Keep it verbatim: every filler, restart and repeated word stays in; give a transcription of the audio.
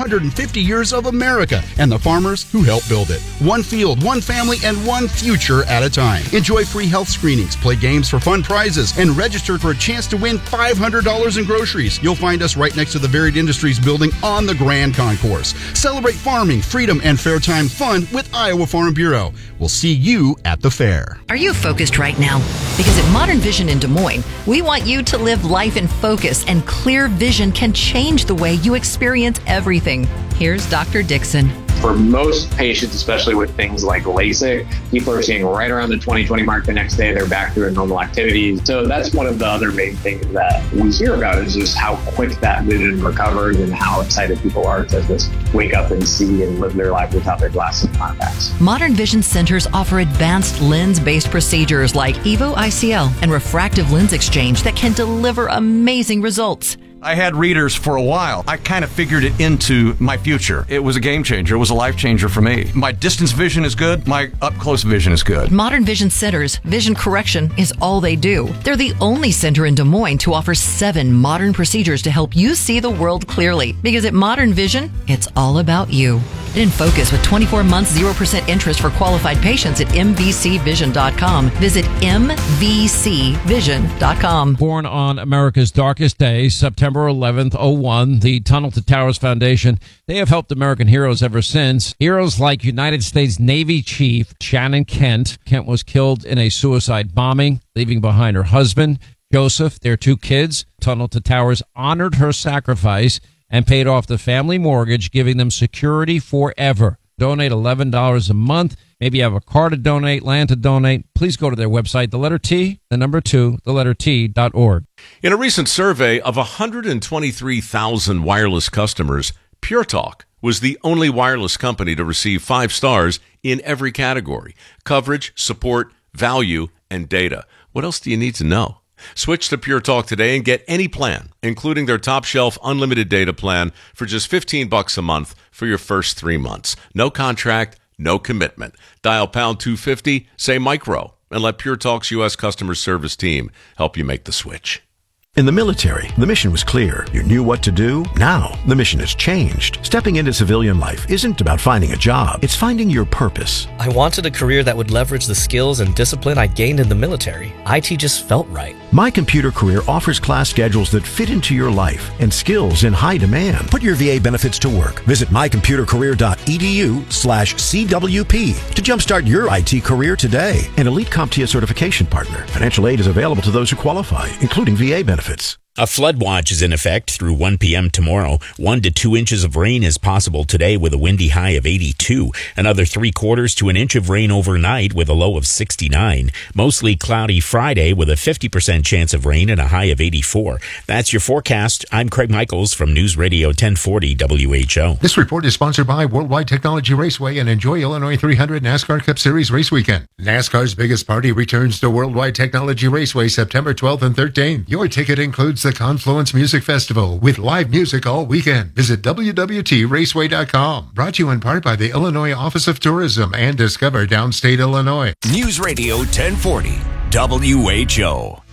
hundred fifty years of America and the farmers who helped build it. One field, one family, and one future at a time. Enjoy free health screenings, play games for fun prizes, and register for a chance to win five hundred dollars in groceries. You'll find us right next to the Varied Industries building on the Grand Concourse. Celebrate farming, freedom, and fair time fun with Iowa Farm Bureau. We'll see you at the fair. Are you focused right now? Because at Modern Vision in Des Moines, we want you to live life in focus, and clear vision can change the way you experience everything. Here's Doctor Dixon. For most patients, especially with things like LASIK, people are seeing right around the twenty twenty mark. The next day, they're back to their normal activities. So that's one of the other main things that we hear about, is just how quick that vision recovers and how excited people are to just wake up and see and live their life without their glasses and contacts. Modern Vision centers offer advanced lens-based procedures like EVO I C L and refractive lens exchange that can deliver amazing results. I had readers for a while. I kind of figured it into my future. It was a game changer. It was a life changer for me. My distance vision is good. My up-close vision is good. Modern Vision Centers, vision correction is all they do. They're the only center in Des Moines to offer seven modern procedures to help you see the world clearly. Because at Modern Vision, it's all about you. In focus with twenty-four months, zero percent interest for qualified patients at m v c vision dot com. Visit m v c vision dot com. Born on America's darkest day, September eleventh, oh one, the Tunnel to Towers Foundation, they have helped American heroes ever since. Heroes like United States Navy Chief Shannon Kent. Kent was killed in a suicide bombing, leaving behind her husband, Joseph, their two kids. Tunnel to Towers honored her sacrifice and paid off the family mortgage, giving them security forever. Donate eleven dollars a month. Maybe you have a car to donate, land to donate. Please go to their website, the letter T, the number two, the letter T dot org. In a recent survey of one hundred twenty-three thousand wireless customers, Pure Talk was the only wireless company to receive five stars in every category: coverage, support, value, and data. What else do you need to know? Switch to Pure Talk today and get any plan, including their top shelf unlimited data plan, for just fifteen bucks a month for your first three months. No contract, no commitment. Dial pound two fifty, say micro, and let Pure Talk's U S customer service team help you make the switch. In the military, the mission was clear. You knew what to do. Now, the mission has changed. Stepping into civilian life isn't about finding a job. It's finding your purpose. I wanted a career that would leverage the skills and discipline I gained in the military. I T just felt right. My Computer Career offers class schedules that fit into your life and skills in high demand. Put your V A benefits to work. Visit my computer career dot e d u slash c w p to jumpstart your I T career today. An Elite CompTIA certification partner. Financial aid is available to those who qualify, including V A benefits. A flood watch is in effect through one p.m. tomorrow. One to two inches of rain is possible today with a windy high of eighty-two. Another three quarters to an inch of rain overnight with a low of sixty-nine. Mostly cloudy Friday with a fifty percent chance of rain and a high of eighty-four. That's your forecast. I'm Craig Michaels from News Radio ten forty W H O. This report is sponsored by Worldwide Technology Raceway and Enjoy Illinois three hundred NASCAR Cup Series Race Weekend. NASCAR's biggest party returns to Worldwide Technology Raceway September twelfth and thirteenth. Your ticket includes the Confluence Music Festival with live music all weekend. Visit w w t raceway dot com. Brought to you in part by the Illinois Office of Tourism and Discover Downstate Illinois. News Radio ten forty W H O.